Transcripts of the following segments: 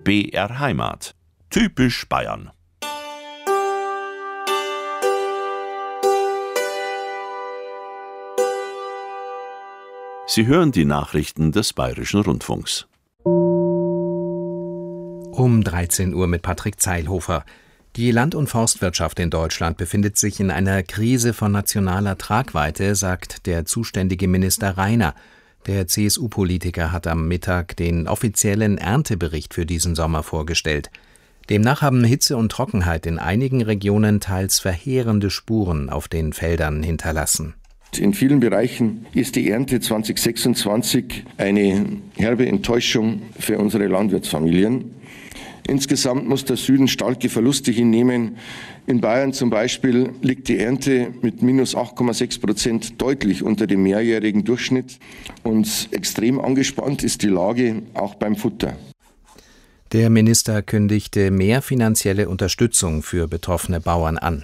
BR Heimat. Typisch Bayern. Sie hören die Nachrichten des Bayerischen Rundfunks. Um 13 Uhr mit Patrick Zeilhofer. Die Land- und Forstwirtschaft in Deutschland befindet sich in einer Krise von nationaler Tragweite, sagt der zuständige Minister Rainer. Der CSU-Politiker hat am Mittag den offiziellen Erntebericht für diesen Sommer vorgestellt. Demnach haben Hitze und Trockenheit in einigen Regionen teils verheerende Spuren auf den Feldern hinterlassen. In vielen Bereichen ist die Ernte 2026 eine herbe Enttäuschung für unsere Landwirtsfamilien. Insgesamt muss der Süden starke Verluste hinnehmen. In Bayern zum Beispiel liegt die Ernte mit minus 8,6% deutlich unter dem mehrjährigen Durchschnitt. Und extrem angespannt ist die Lage auch beim Futter. Der Minister kündigte mehr finanzielle Unterstützung für betroffene Bauern an.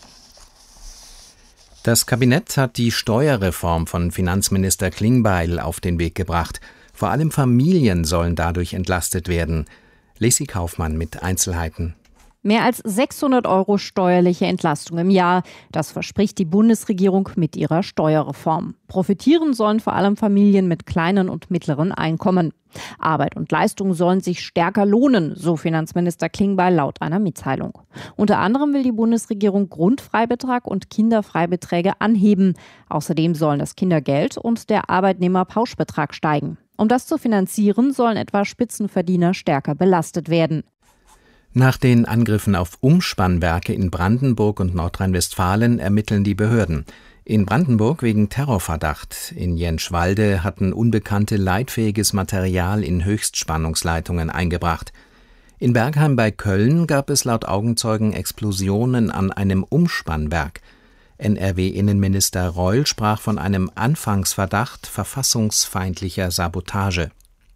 Das Kabinett hat die Steuerreform von Finanzminister Klingbeil auf den Weg gebracht. Vor allem Familien sollen dadurch entlastet werden. Lesi Kaufmann mit Einzelheiten. Mehr als 600 € steuerliche Entlastung im Jahr. Das verspricht die Bundesregierung mit ihrer Steuerreform. Profitieren sollen vor allem Familien mit kleinen und mittleren Einkommen. Arbeit und Leistung sollen sich stärker lohnen, so Finanzminister Klingbeil laut einer Mitteilung. Unter anderem will die Bundesregierung Grundfreibetrag und Kinderfreibeträge anheben. Außerdem sollen das Kindergeld und der Arbeitnehmerpauschbetrag steigen. Um das zu finanzieren, sollen etwa Spitzenverdiener stärker belastet werden. Nach den Angriffen auf Umspannwerke in Brandenburg und Nordrhein-Westfalen ermitteln die Behörden. In Brandenburg wegen Terrorverdacht. In Jentschwalde hatten Unbekannte leitfähiges Material in Höchstspannungsleitungen eingebracht. In Bergheim bei Köln gab es laut Augenzeugen Explosionen an einem Umspannwerk. NRW-Innenminister Reul sprach von einem Anfangsverdacht verfassungsfeindlicher Sabotage.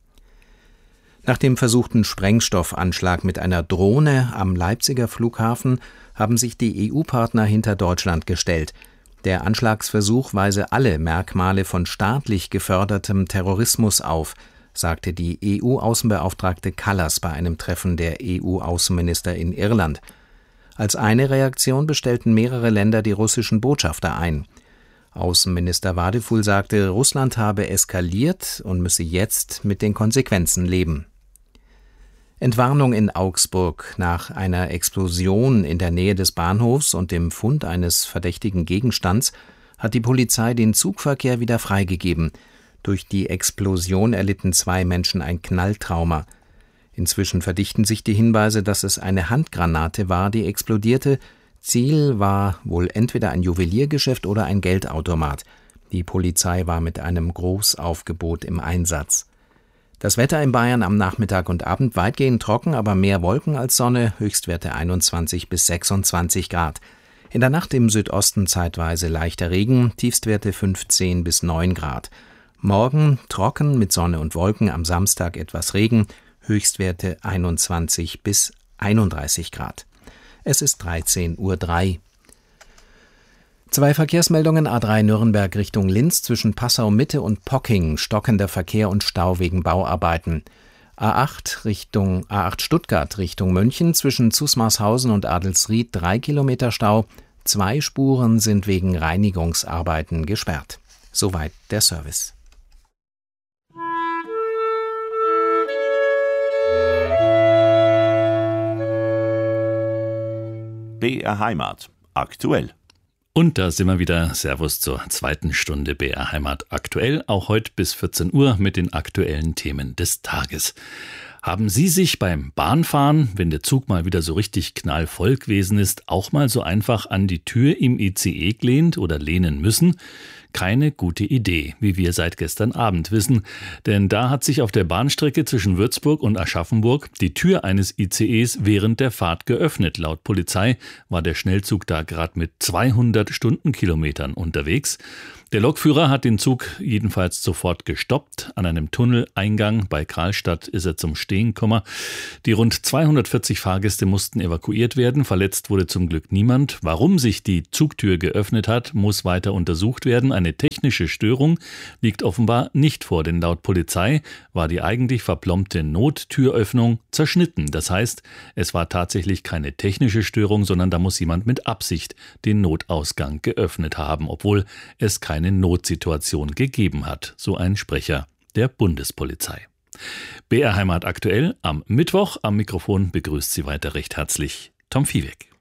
Nach dem versuchten Sprengstoffanschlag mit einer Drohne am Leipziger Flughafen haben sich die EU-Partner hinter Deutschland gestellt. Der Anschlagsversuch weise alle Merkmale von staatlich gefördertem Terrorismus auf, sagte die EU-Außenbeauftragte Kallas bei einem Treffen der EU-Außenminister in Irland. Als eine Reaktion bestellten mehrere Länder die russischen Botschafter ein. Außenminister Wadefuhl sagte, Russland habe eskaliert und müsse jetzt mit den Konsequenzen leben. Entwarnung in Augsburg. Nach einer Explosion in der Nähe des Bahnhofs und dem Fund eines verdächtigen Gegenstands hat die Polizei den Zugverkehr wieder freigegeben. Durch die Explosion erlitten 2 Menschen ein Knalltrauma. Inzwischen verdichten sich die Hinweise, dass es eine Handgranate war, die explodierte. Ziel war wohl entweder ein Juweliergeschäft oder ein Geldautomat. Die Polizei war mit einem Großaufgebot im Einsatz. Das Wetter in Bayern am Nachmittag und Abend weitgehend trocken, aber mehr Wolken als Sonne, Höchstwerte 21 bis 26 Grad. In der Nacht im Südosten zeitweise leichter Regen, Tiefstwerte 15 bis 9 Grad. Morgen trocken mit Sonne und Wolken, am Samstag etwas Regen, Höchstwerte 21 bis 31 Grad. Es ist 13:03 Uhr. 2 Verkehrsmeldungen: A3 Nürnberg Richtung Linz zwischen Passau Mitte und Pocking, stockender Verkehr und Stau wegen Bauarbeiten. A8 Stuttgart Richtung München zwischen Zusmarshausen und Adelsried 3 Kilometer Stau. 2 Spuren sind wegen Reinigungsarbeiten gesperrt. Soweit der Service. BR Heimat. Aktuell. Und da sind wir wieder. Servus zur zweiten Stunde BR Heimat aktuell. Auch heute bis 14 Uhr mit den aktuellen Themen des Tages. Haben Sie sich beim Bahnfahren, wenn der Zug mal wieder so richtig knallvoll gewesen ist, auch mal so einfach an die Tür im ICE gelehnt oder lehnen müssen? Keine gute Idee, wie wir seit gestern Abend wissen. Denn da hat sich auf der Bahnstrecke zwischen Würzburg und Aschaffenburg die Tür eines ICEs während der Fahrt geöffnet. Laut Polizei war der Schnellzug da gerade mit 200 Stundenkilometern unterwegs. Der Lokführer hat den Zug jedenfalls sofort gestoppt. An einem Tunneleingang bei Karlstadt ist er zum Stehen gekommen. Die rund 240 Fahrgäste mussten evakuiert werden. Verletzt wurde zum Glück niemand. Warum sich die Zugtür geöffnet hat, muss weiter untersucht werden. Eine technische Störung liegt offenbar nicht vor, denn laut Polizei war die eigentlich verplombte Nottüröffnung zerschnitten. Das heißt, es war tatsächlich keine technische Störung, sondern da muss jemand mit Absicht den Notausgang geöffnet haben, obwohl es keine Notsituation gegeben hat, so ein Sprecher der Bundespolizei. BR Heimat aktuell am Mittwoch. Am Mikrofon begrüßt Sie weiter recht herzlich Tom Viehweg.